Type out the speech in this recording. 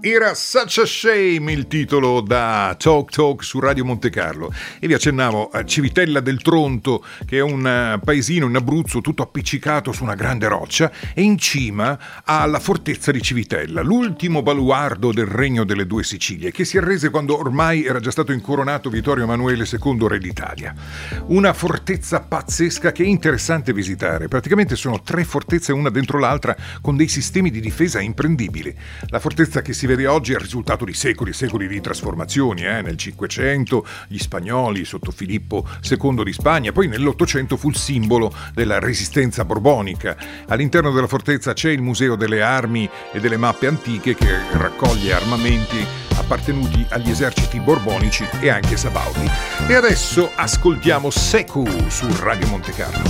Era Such a Shame il titolo da Talk Talk su Radio Monte Carlo, e vi accennavo a Civitella del Tronto, che è un paesino in Abruzzo tutto appiccicato su una grande roccia, e in cima alla fortezza di Civitella, l'ultimo baluardo del regno delle due Sicilie, che si arrese quando ormai era già stato incoronato Vittorio Emanuele II re d'Italia. Una fortezza pazzesca che è interessante visitare. Praticamente sono tre fortezze una dentro l'altra con dei sistemi di difesa imprendibili. La fortezza che si vede oggi è il risultato di secoli e secoli di trasformazioni. Nel Cinquecento gli spagnoli sotto Filippo II di Spagna, poi nell'Ottocento fu il simbolo della resistenza borbonica. All'interno della fortezza c'è il Museo delle Armi e delle Mappe Antiche, che raccoglie armamenti appartenuti agli eserciti borbonici e anche sabaudi. E adesso ascoltiamo Secu su Radio Monte Carlo.